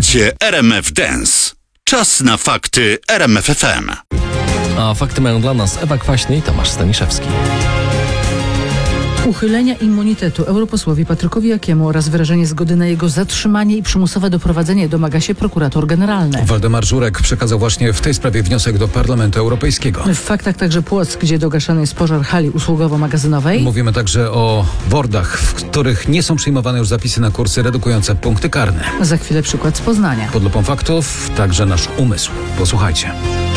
Słuchacie RMF Dance. Czas na fakty RMF FM. A fakty mają dla nas Ewa Kwaśny i Tomasz Staniszewski. Uchylenia immunitetu europosłowi Patrykowi Jakiemu oraz wyrażenie zgody na jego zatrzymanie i przymusowe doprowadzenie domaga się prokurator generalny. Waldemar Żurek przekazał właśnie w tej sprawie wniosek do Parlamentu Europejskiego. W faktach także Płock, gdzie dogaszany jest pożar hali usługowo-magazynowej. Mówimy także o wordach, w których nie są przyjmowane już zapisy na kursy redukujące punkty karne. Za chwilę przykład z Poznania. Pod lupą faktów także nasz umysł. Posłuchajcie.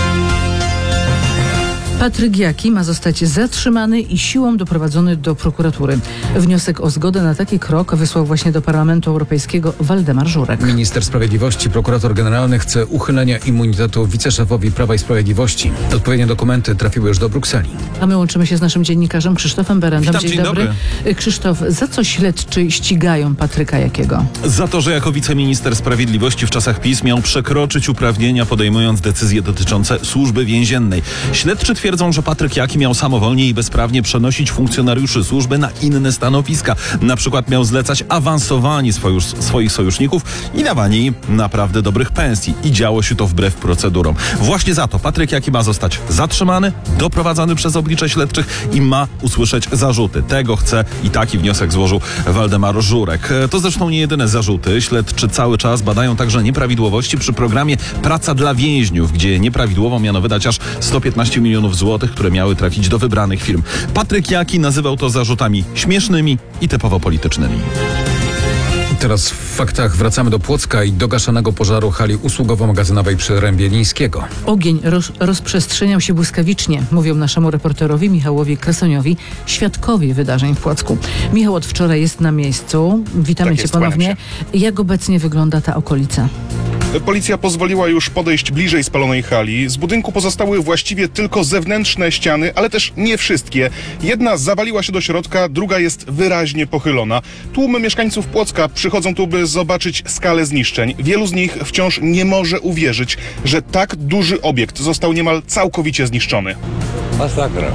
Patryk Jaki ma zostać zatrzymany i siłą doprowadzony do prokuratury. Wniosek o zgodę na taki krok wysłał właśnie do Parlamentu Europejskiego Waldemar Żurek. Minister Sprawiedliwości, prokurator generalny chce uchylenia immunitetu wiceszefowi Prawa i Sprawiedliwości. Odpowiednie dokumenty trafiły już do Brukseli. A my łączymy się z naszym dziennikarzem Krzysztofem Berendem. Witam, dzień dobry. Krzysztof, za co śledczy ścigają Patryka Jakiego? Za to, że jako wiceminister sprawiedliwości w czasach PiS miał przekroczyć uprawnienia, podejmując decyzje dotyczące służby więziennej. Śledczy twierdzą, że Patryk Jaki miał samowolnie i bezprawnie przenosić funkcjonariuszy służby na inne stanowiska. Na przykład miał zlecać awansowanie swoich sojuszników i dawanie im naprawdę dobrych pensji. I działo się to wbrew procedurom. Właśnie za to Patryk Jaki ma zostać zatrzymany, doprowadzony przez oblicze śledczych i ma usłyszeć zarzuty. Tego chce i taki wniosek złożył Waldemar Żurek. To zresztą nie jedyne zarzuty. Śledczy cały czas badają także nieprawidłowości przy programie Praca dla więźniów, gdzie nieprawidłowo miano wydać aż 115 milionów złotych, które miały trafić do wybranych firm. Patryk Jaki nazywał to zarzutami śmiesznymi i typowo politycznymi. Teraz w faktach wracamy do Płocka i dogaszanego pożaru hali usługowo-magazynowej przy Rębie Lińskiego. Ogień rozprzestrzeniał się błyskawicznie, mówią naszemu reporterowi Michałowi Krasoniowi, świadkowie wydarzeń w Płocku. Michał od wczoraj jest na miejscu. Witamy Tak Cię jest, ponownie. kłaniam się. Jak obecnie wygląda ta okolica? Policja pozwoliła już podejść bliżej spalonej hali. Z budynku pozostały właściwie tylko zewnętrzne ściany, ale też nie wszystkie. Jedna zawaliła się do środka, druga jest wyraźnie pochylona. Tłumy mieszkańców Płocka przychodzą tu, by zobaczyć skalę zniszczeń. Wielu z nich wciąż nie może uwierzyć, że tak duży obiekt został niemal całkowicie zniszczony. Masakra.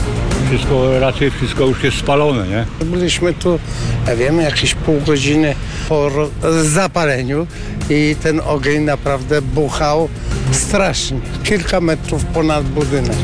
Wszystko już jest spalone, nie? Byliśmy tu, ja wiem, jakieś pół godziny po zapaleniu i ten ogień naprawdę buchał strasznie. Kilka metrów ponad budynek.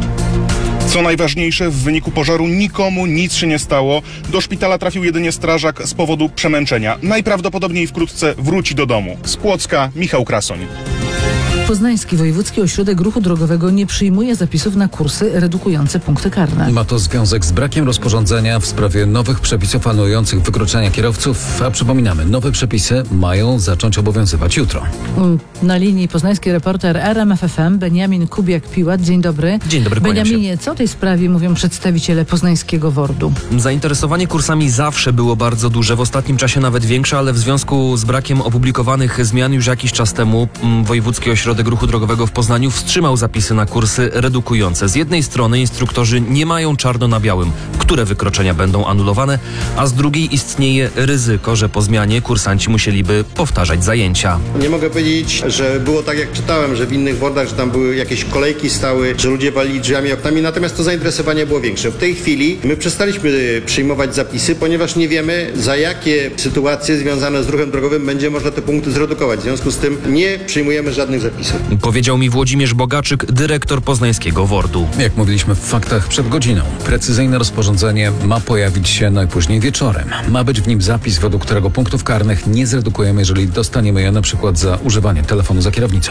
Co najważniejsze, w wyniku pożaru nikomu nic się nie stało. Do szpitala trafił jedynie strażak z powodu przemęczenia. Najprawdopodobniej wkrótce wróci do domu. Z Płocka Michał Krasoń. Poznański Wojewódzki Ośrodek Ruchu Drogowego nie przyjmuje zapisów na kursy redukujące punkty karne. Ma to związek z brakiem rozporządzenia w sprawie nowych przepisów anulujących wykroczenia kierowców, a przypominamy, nowe przepisy mają zacząć obowiązywać jutro. Na linii poznański reporter RMF FM Beniamin Kubiak-Piłat. Dzień dobry. Dzień dobry, kłaniam się. Beniaminie, co o tej sprawie mówią przedstawiciele poznańskiego WORD-u? Zainteresowanie kursami zawsze było bardzo duże, w ostatnim czasie nawet większe, ale w związku z brakiem opublikowanych zmian już jakiś czas temu Wojewódzki Ośrodek Ruchu Drogowego w Poznaniu wstrzymał zapisy na kursy redukujące. Z jednej strony instruktorzy nie mają czarno na białym, które wykroczenia będą anulowane, a z drugiej istnieje ryzyko, że po zmianie kursanci musieliby powtarzać zajęcia. Nie mogę powiedzieć, że było tak jak czytałem, że w innych WORD-ach, że tam były jakieś kolejki stały, że ludzie walili drzwiami, oknami, natomiast to zainteresowanie było większe. W tej chwili my przestaliśmy przyjmować zapisy, ponieważ nie wiemy, za jakie sytuacje związane z ruchem drogowym będzie można te punkty zredukować. W związku z tym nie przyjmujemy żadnych zapisów. Powiedział mi Włodzimierz Bogaczyk, dyrektor poznańskiego WORD-u. Jak mówiliśmy w faktach przed godziną, precyzyjne rozporządzenie ma pojawić się najpóźniej wieczorem. Ma być w nim zapis, według którego punktów karnych nie zredukujemy, jeżeli dostaniemy je na przykład za używanie telefonu za kierownicą.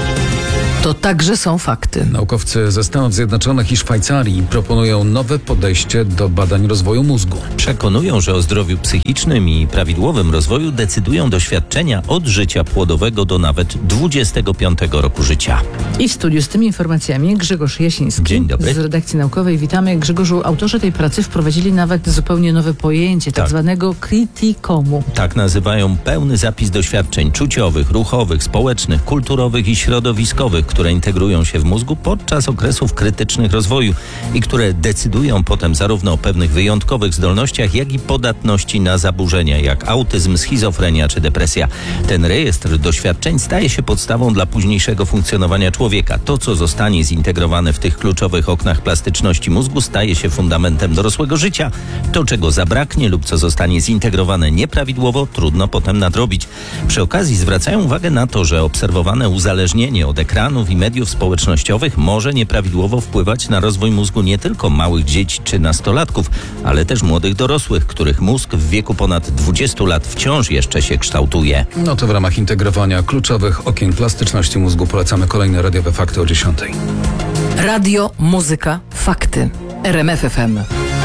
To także są fakty. Naukowcy ze Stanów Zjednoczonych i Szwajcarii proponują nowe podejście do badań rozwoju mózgu. Przekonują, że o zdrowiu psychicznym i prawidłowym rozwoju decydują doświadczenia od życia płodowego do nawet 25 roku życia. I w studiu z tymi informacjami Grzegorz Jasiński. Dzień dobry. Z redakcji naukowej. Witamy. Grzegorzu, autorzy tej pracy wprowadzili nawet zupełnie nowe pojęcie, tak zwanego CRITICOM-u. Tak nazywają pełny zapis doświadczeń czuciowych, ruchowych, społecznych, kulturowych i środowiskowych, które integrują się w mózgu podczas okresów krytycznych rozwoju i które decydują potem zarówno o pewnych wyjątkowych zdolnościach, jak i podatności na zaburzenia, jak autyzm, schizofrenia czy depresja. Ten rejestr doświadczeń staje się podstawą dla późniejszego funkcjonowania człowieka. To, co zostanie zintegrowane w tych kluczowych oknach plastyczności mózgu, staje się fundamentem dorosłego życia. To, czego zabraknie lub co zostanie zintegrowane nieprawidłowo, trudno potem nadrobić. Przy okazji zwracają uwagę na to, że obserwowane uzależnienie od ekranów i mediów społecznościowych może nieprawidłowo wpływać na rozwój mózgu nie tylko małych dzieci czy nastolatków, ale też młodych dorosłych, których mózg w wieku ponad 20 lat wciąż jeszcze się kształtuje. No to w ramach integrowania kluczowych okien plastyczności mózgu polecamy kolejne radiowe fakty o 10. Radio, muzyka, fakty. RMF FM.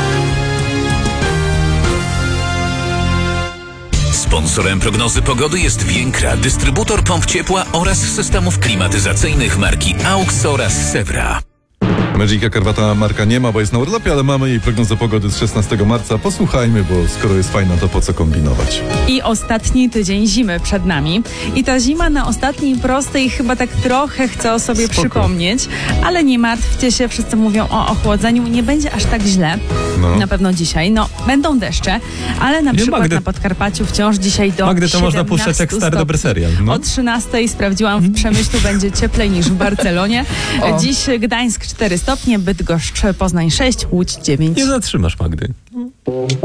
Sponsorem prognozy pogody jest Więkra, dystrybutor pomp ciepła oraz systemów klimatyzacyjnych marki AUX oraz Sewra. Magica Carvata marka nie ma, bo jest na urlopie, ale mamy jej prognozę pogody z 16 marca. Posłuchajmy, bo skoro jest fajna, to po co kombinować? I ostatni tydzień zimy przed nami. I ta zima na ostatniej prostej chyba tak trochę chce o sobie przypomnieć, ale nie martwcie się, wszyscy mówią o ochłodzeniu. Nie będzie aż tak źle. Na pewno dzisiaj. Będą deszcze, ale na przykład na Podkarpaciu wciąż dzisiaj do 17 to można puszczać jak stary dobry serial. O 13 sprawdziłam w Przemyślu, będzie cieplej niż w Barcelonie. Dziś Gdańsk 4 stopnie, Bydgoszcz, Poznań 6, Łódź 9. Nie zatrzymasz, Magdy.